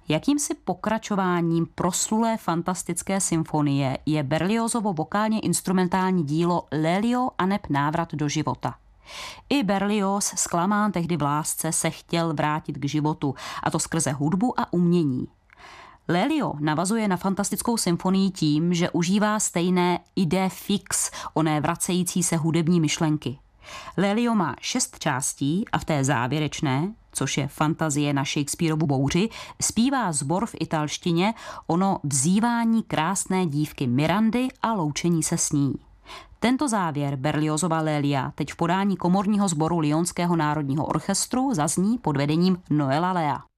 Jakýmsi pokračováním proslulé fantastické symfonie je Berliozovo vokálně instrumentální dílo Lélio aneb návrat do života. I Berlioz, zklamán tehdy v lásce, se chtěl vrátit k životu, a to skrze hudbu a umění. Lélio navazuje na fantastickou symfonii tím, že užívá stejné idée fixe, oné vracející se hudební myšlenky. Lélio má 6 částí a v té závěrečné, což je fantazie na Shakespearovu bouři, zpívá sbor v italštině ono vzývání krásné dívky Mirandy a loučení se s ní. Tento závěr Berliozova Lélia teď v podání komorního sboru Lyonského národního orchestru zazní pod vedením Noela Lea.